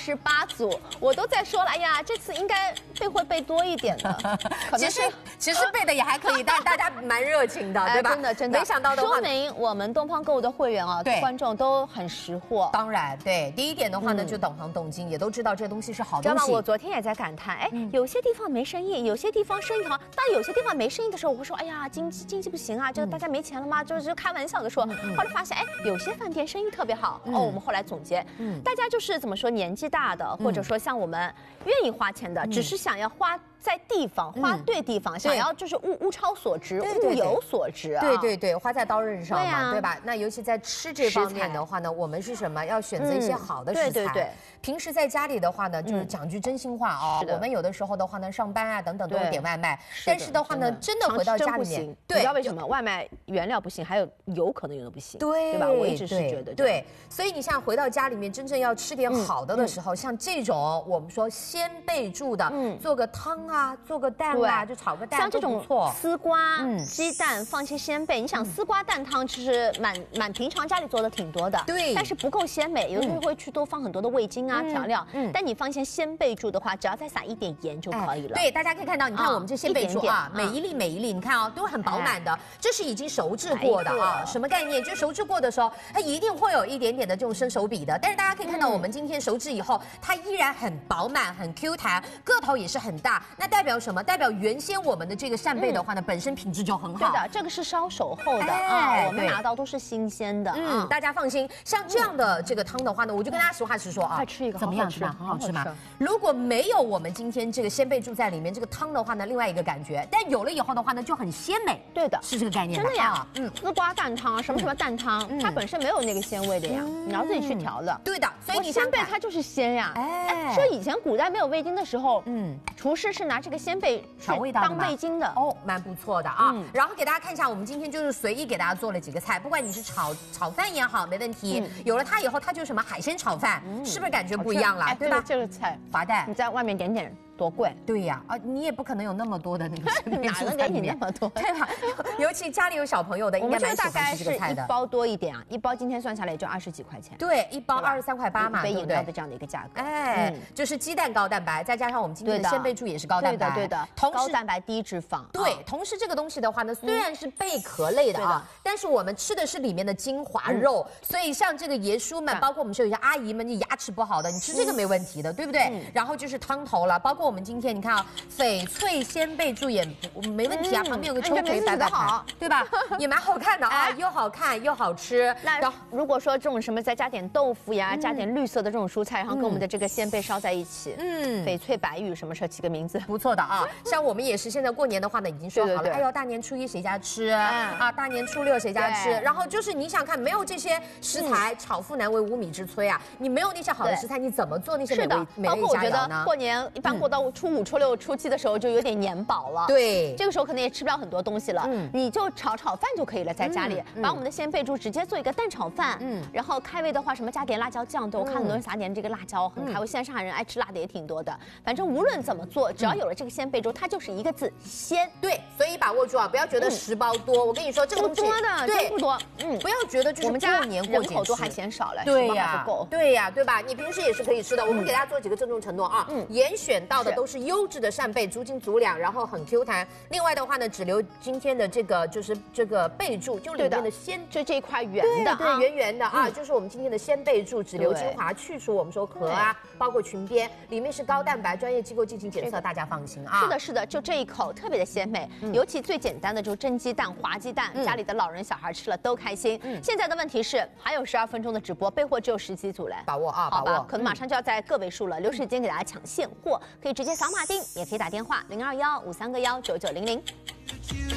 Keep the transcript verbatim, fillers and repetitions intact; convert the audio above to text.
十八组，我都在说了，哎呀，这次应该背会背多一点的。 其实其实背的也还可以，但是大家蛮热情的，对吧？ 真的真的， 没想到的话， 说明我们东方购物的会员啊，观众都很识货。 当然，对，第一点的话呢，就懂行懂经，也都知道这东西是好东西。 知道吗？我昨天也在感叹，哎，有些地方没生意，有些地方生意好，但有些地方没生意的时候，我会说，哎呀，经济经济不行啊，这个大家没钱了吗？就是就开玩笑的说。后来发现，哎，有些饭店生意特别好。哦，我们后来总结，大家就是怎么说，年纪大的，或者说像我们愿意花钱的，只是想要花在地方，花对地方，想要就是物物超所值，物有所值啊。 对对对，花在刀刃上嘛，对吧？那尤其在吃这方面的话呢，我们是什么？要选择一些好的食材。对对对。平时在家里的话呢，就是讲句真心话啊，我们有的时候的话呢，上班啊等等都有点外卖，但是的话呢，真的回到家里面， 你知道为什么？外卖原料不行，还有油可能用的不行，对对吧？我一直是觉得对，所以你像回到家里面，真正要吃点好的的时候，像这种我们说先备注的，做个汤啊，做个蛋啊，就炒个蛋， 像这种丝瓜、鸡蛋放些鲜贝，你想丝瓜蛋汤其实蛮蛮平常家里做的挺多的， 对， 但是不够鲜美，有时候会去多放很多的味精啊调料，但你放一些鲜贝注的话，只要再撒一点盐就可以了。 对，大家可以看到，你看我们这鲜贝注啊，每一粒每一粒，你看啊，都很饱满的，这是已经熟制过的啊。什么概念？就熟制过的时候，它一定会有一点点的这种生手笔的，但是大家可以看到，我们今天熟制以后，它依然很饱满、很 Q 弹，个头也是很大。那代表什么？代表原先我们的这个扇贝的话呢，本身品质就很好。 对的，这个是烧熟后的啊，我们拿到都是新鲜的。 嗯，大家放心，像这样的这个汤的话呢，我就跟大家实话实说啊， 快吃一个， 怎么样？是吧？很好吃吗？如果没有我们今天这个鲜贝注在里面，这个汤的话呢，另外一个感觉，但有了以后的话呢，就很鲜美。 对的， 是这个概念。 真的呀，嗯，丝瓜蛋汤，什么什么蛋汤，它本身没有那个鲜味的呀，你要自己去调的。 对的，所以你鲜贝它就是鲜呀。哎，说以前古代没有味精的时候，嗯，厨师是拿这个鲜贝调味道当味精的。 哦，蛮不错的啊。然后给大家看一下，我们今天就是随意给大家做了几个菜，不管你是炒炒饭也好，没问题。有了它以后，它就什么海鲜炒饭，是不是感觉不一样了？对吧？ 这个菜滑蛋， 你在外面点点。多贵？ 对呀，啊，你也不可能有那么多的那个鲜贝哪能给你那么多？ 对吧？尤其家里有小朋友的，应该蛮喜欢吃这个菜的。 一包多一点啊，一包今天算下来也就二十几块钱。 对，一包二十三块八嘛， 杯饮料的这样的一个价格。 哎，就是鸡蛋高蛋白，再加上我们今天的鲜贝注也是高蛋白， 对的，高蛋白低脂肪。 对，同时这个东西的话呢，虽然是贝壳类的啊，但是我们吃的是里面的精华肉，所以像这个爷叔们，包括我们说有些阿姨们，你牙齿不好的，你吃这个没问题的，对不对？然后就是汤头了，包括我们今天你看啊。翡翠鲜贝注也没问题啊，旁边有个秋葵摆摆盘，对吧？也蛮好看的啊，又好看又好吃。 那如果说这种什么再加点豆腐呀，加点绿色的这种蔬菜，然后跟我们的这个鲜贝烧在一起，嗯，翡翠白玉什么时候起个名字？ 不错的啊。像我们也是现在过年的话呢，已经说好了，哎呦，大年初一谁家吃啊？大年初六谁家吃？然后就是你想看，没有这些食材，炒腹难为无米之炊啊！你没有那些好的食材，你怎么做那些美味美味佳肴呢？ 过年一般过到初五、初六。初期的时候就有点年饱了， 对， 这个时候可能也吃不了很多东西了，嗯，你就炒炒饭就可以了，在家里、嗯、把我们的鲜贝猪直接做一个蛋炒饭，嗯，然后开胃的话，什么加点辣椒酱，对，我看很多人撒点这个辣椒很开胃，现在上海人爱吃辣的也挺多的，反正无论怎么做，只要有了这个鲜贝猪，它就是一个字鲜， 对，所以把握住啊，不要觉得十包多，我跟你说这个东西不多的，对，不多， 嗯，不要觉得就是我们家过年过人口都还嫌少了， 对呀，不够，对呀，对吧？你平时也是可以吃的，我们给大家做几个郑重承诺啊，嗯，严选到的都是优质的扇贝，足斤足两，然后很 Q 弹。另外的话呢，只留今天的这个就是这个贝柱，就里面的鲜， 就这一块圆的， 对，圆圆的啊，就是我们今天的鲜贝柱，只留精华，去除我们说壳啊，包括裙边，里面是高蛋白，专业机构进行检测，大家放心啊。 是的，是的，就这一口特别的鲜美，尤其最简单的就是蒸鸡蛋、滑鸡蛋，家里的老人小孩吃了都开心。现在的问题是还有十二分钟的直播，备货只有十几组嘞， 把握啊，把握， 可能马上就要在个位数了，留时间给大家抢现货，可以直接扫码订，也可以打电话零二幺五三个幺九九零零。